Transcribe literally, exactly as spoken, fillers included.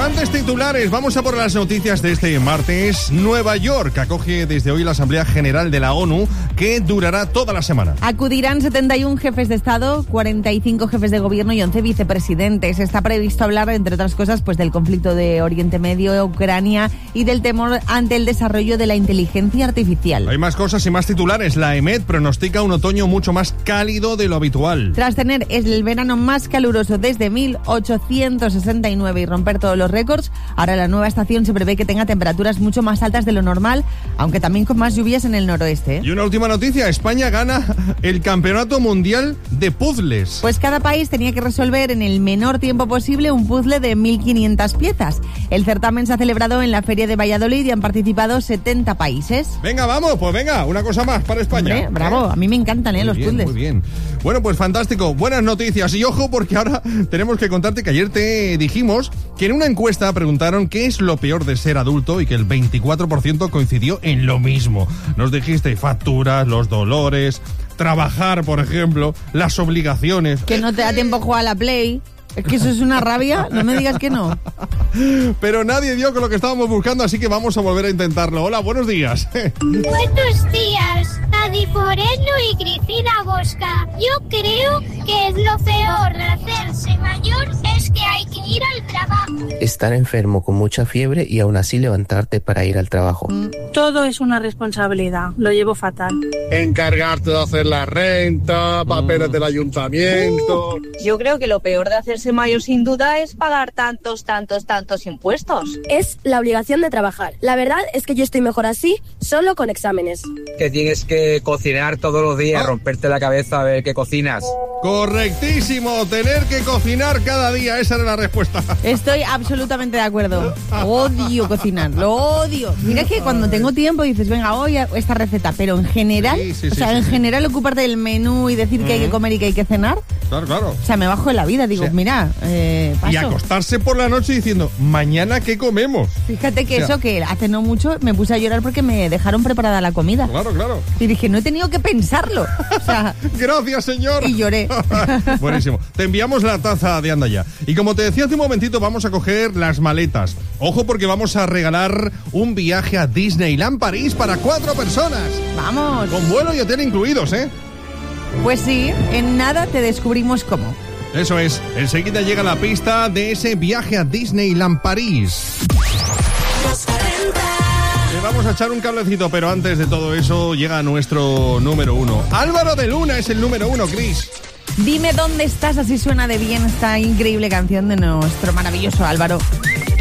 Importantes titulares, vamos a por las noticias de este martes. Nueva York acoge desde hoy la Asamblea General de la ONU, que durará toda la semana. Acudirán setenta y un jefes de Estado, cuarenta y cinco jefes de gobierno y once vicepresidentes. Está previsto hablar, entre otras cosas, pues del conflicto de Oriente Medio, Ucrania y del temor ante el desarrollo de la inteligencia artificial. Hay más cosas y más titulares. La E M E D pronostica un otoño mucho más cálido de lo habitual. Tras tener el verano más caluroso desde mil ochocientos sesenta y nueve y romper todos los récords, ahora la nueva estación se prevé que tenga temperaturas mucho más altas de lo normal, aunque también con más lluvias en el noroeste. Y una última noticia, España gana el Campeonato Mundial de Puzzles. Pues cada país tenía que resolver en el menor tiempo posible un puzzle de mil quinientas piezas. El certamen se ha celebrado en la Feria de Valladolid y han participado setenta países. Venga, vamos, pues venga, una cosa más para España. Hombre, bravo, a mí me encantan ¿eh? los bien, puzzles. Muy bien. Bueno, pues fantástico, buenas noticias. Y ojo, porque ahora tenemos que contarte que ayer te dijimos que en una encuesta preguntaron qué es lo peor de ser adulto y que el veinticuatro por ciento coincidió en lo mismo. Nos dijiste facturas, los dolores, trabajar, por ejemplo, las obligaciones. Que no te da tiempo a jugar a la Play. Es que eso es una rabia, no me digas que no. Pero nadie dio con lo que estábamos buscando, así que vamos a volver a intentarlo. Hola, buenos días. Buenos días, Adi Moreno y Cristina Bosca. Yo creo que lo peor de hacerse mayor es que hay que ir al trabajo. Estar enfermo con mucha fiebre y aún así levantarte para ir al trabajo. Todo es una responsabilidad, lo llevo fatal. Encargarte de hacer la renta, papeles del ayuntamiento. Yo creo que lo peor de hacerse mayor sin duda es pagar tantos, tantos, tantos impuestos. Es la obligación de trabajar. La verdad es que yo estoy mejor así, solo con exámenes. Que tienes que cocinar todos los días, romperte la cabeza a ver qué cocinas. Correctísimo, tener que cocinar cada día, esa era la respuesta. Estoy absolutamente de acuerdo. Odio cocinar, lo odio. Mira que cuando tengo tiempo dices, venga, hoy esta receta, pero en general, sí, sí, o sea, sí, en sí. general ocuparte del menú y decir uh-huh. que hay que comer y que hay que cenar. Claro, claro. O sea, me bajo de la vida, digo, o sea, mira, eh, paso. Y acostarse por la noche diciendo, mañana ¿qué comemos? Fíjate que o sea, eso, que hace no mucho me puse a llorar porque me dejaron preparada la comida. Claro, claro. Y dije, no he tenido que pensarlo. O sea, gracias, señor. Y lloré. Buenísimo. Te enviamos la taza de Anda Ya. Y como te decía hace un momentito, vamos a coger las maletas. Ojo, porque vamos a regalar un viaje a Disneyland París para cuatro personas. Vamos. Con vuelo y hotel incluidos, ¿eh? Pues sí, en nada te descubrimos cómo. Eso es, enseguida llega la pista de ese viaje a Disneyland París. Le vamos a echar un cablecito, pero antes de todo eso llega nuestro número uno. Álvaro de Luna es el número uno, Cris. Dime dónde estás, así suena de bien esta increíble canción de nuestro maravilloso Álvaro.